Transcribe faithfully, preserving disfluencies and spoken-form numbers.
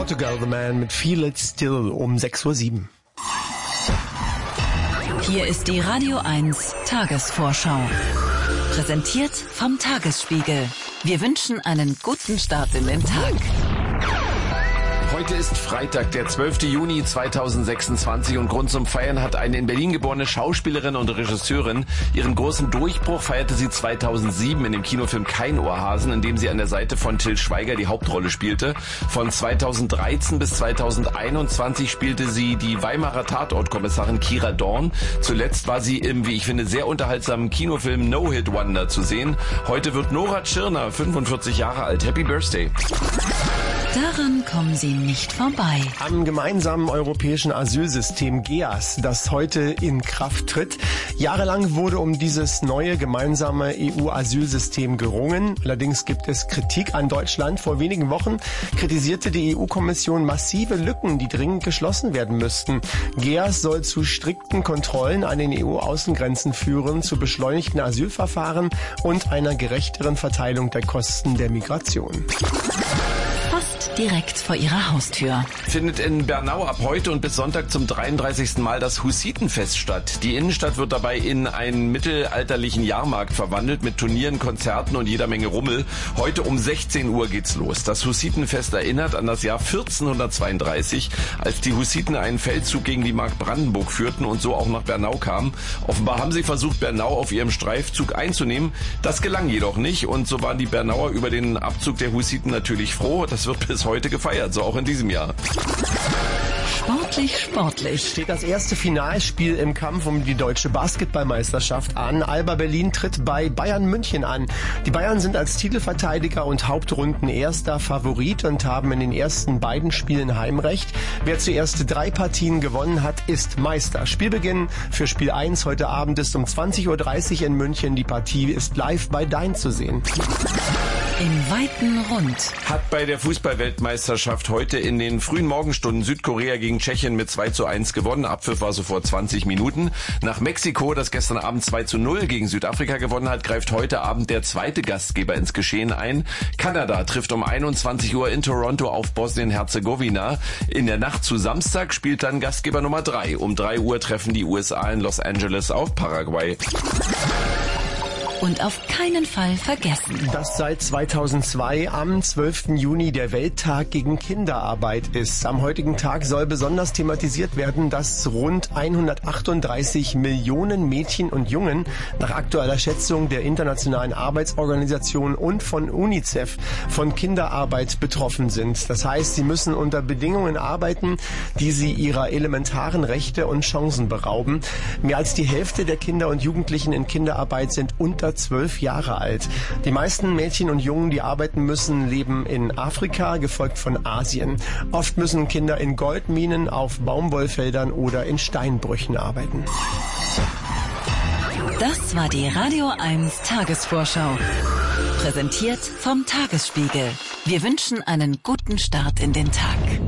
Portugal the Man mit Feel It Still um sechs Uhr sieben. Hier ist die Radio eins Tagesvorschau. Präsentiert vom Tagesspiegel. Wir wünschen einen guten Start in den Tag. Heute ist Freitag, der zwölfte Juni zweitausendsechsundzwanzig und Grund zum Feiern hat eine in Berlin geborene Schauspielerin und Regisseurin. Ihren großen Durchbruch feierte sie zweitausendsieben in dem Kinofilm Kein Ohrhasen, in dem sie an der Seite von Til Schweiger die Hauptrolle spielte. Von zweitausenddreizehn bis zweitausendeinundzwanzig spielte sie die Weimarer Tatortkommissarin Kira Dorn. Zuletzt war sie im, wie ich finde, sehr unterhaltsamen Kinofilm No Hit Wonder zu sehen. Heute wird Nora Tschirner fünfundvierzig Jahre alt. Happy Birthday! Daran kommen Sie nicht vorbei. Am gemeinsamen europäischen Asylsystem G E A S, das heute in Kraft tritt. Jahrelang wurde um dieses neue gemeinsame E U-Asylsystem gerungen. Allerdings gibt es Kritik an Deutschland. Vor wenigen Wochen kritisierte die E U-Kommission massive Lücken, die dringend geschlossen werden müssten. G E A S soll zu strikten Kontrollen an den E U-Außengrenzen führen, zu beschleunigten Asylverfahren und einer gerechteren Verteilung der Kosten der Migration. Fast direkt vor Ihrer Haustür. Findet in Bernau ab heute und bis Sonntag zum dreiunddreißigsten Mal das Hussitenfest statt. Die Innenstadt wird dabei in einen mittelalterlichen Jahrmarkt verwandelt mit Turnieren, Konzerten und jeder Menge Rummel. Heute um sechzehn Uhr geht's los. Das Hussitenfest erinnert an das Jahr vierzehnhundertzweiunddreißig, als die Hussiten einen Feldzug gegen die Mark Brandenburg führten und so auch nach Bernau kamen. Offenbar haben sie versucht, Bernau auf ihrem Streifzug einzunehmen. Das gelang jedoch nicht und so waren die Bernauer über den Abzug der Hussiten natürlich froh. Das wird bis heute gefeiert, so auch in diesem Jahr. Sportlich, sportlich. Steht das erste Finalspiel im Kampf um die deutsche Basketballmeisterschaft an. Alba Berlin tritt bei Bayern München an. Die Bayern sind als Titelverteidiger und Hauptrundenerster Favorit und haben in den ersten beiden Spielen Heimrecht. Wer zuerst drei Partien gewonnen hat, ist Meister. Spielbeginn für Spiel eins heute Abend ist um zwanzig Uhr dreißig in München. Die Partie ist live bei Dein zu sehen. Im weiten Rund. Hat bei der Fußballweltmeisterschaft heute in den frühen Morgenstunden Südkorea gegen Tschechien mit zwei zu eins gewonnen. Abpfiff war so vor zwanzig Minuten. Nach Mexiko, das gestern Abend zwei zu null gegen Südafrika gewonnen hat, greift heute Abend der zweite Gastgeber ins Geschehen ein. Kanada trifft um einundzwanzig Uhr in Toronto auf Bosnien-Herzegowina. In der Nacht zu Samstag spielt dann Gastgeber Nummer drei. Um drei Uhr treffen die U S A in Los Angeles auf Paraguay. Und auf keinen Fall vergessen, dass seit zweitausendzwei am zwölften Juni der Welttag gegen Kinderarbeit ist. Am heutigen Tag soll besonders thematisiert werden, dass rund hundertachtunddreißig Millionen Mädchen und Jungen nach aktueller Schätzung der Internationalen Arbeitsorganisation und von UNICEF von Kinderarbeit betroffen sind. Das heißt, sie müssen unter Bedingungen arbeiten, die sie ihrer elementaren Rechte und Chancen berauben. Mehr als die Hälfte der Kinder und Jugendlichen in Kinderarbeit sind unter zwölf Jahre alt. Die meisten Mädchen und Jungen, die arbeiten müssen, leben in Afrika, gefolgt von Asien. Oft müssen Kinder in Goldminen, auf Baumwollfeldern oder in Steinbrüchen arbeiten. Das war die Radio eins Tagesvorschau. Präsentiert vom Tagesspiegel. Wir wünschen einen guten Start in den Tag.